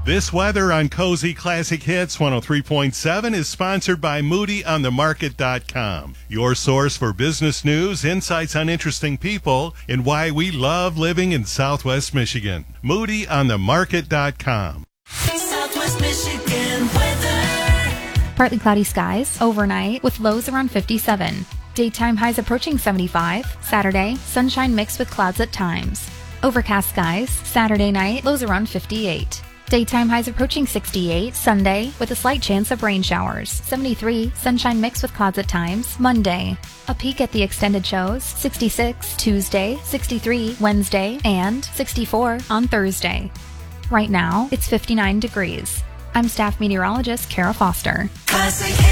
This weather on Cozy Classic Hits 103.7 is sponsored by MoodyOnTheMarket.com, your source for business news, insights on interesting people, and why we love living in Southwest Michigan. MoodyOnTheMarket.com. Southwest Michigan weather. Partly cloudy skies overnight with lows around 57. Daytime highs approaching 75. Saturday, sunshine mixed with clouds at times. Overcast skies. Saturday night, lows around 58. Daytime highs approaching 68. Sunday, with a slight chance of rain showers. 73. Sunshine mixed with clouds at times. Monday, a peek at the extended shows. 66 Tuesday, 63 Wednesday, and 64 on Thursday. Right now, it's 59 degrees. I'm staff meteorologist Kara Foster. Classic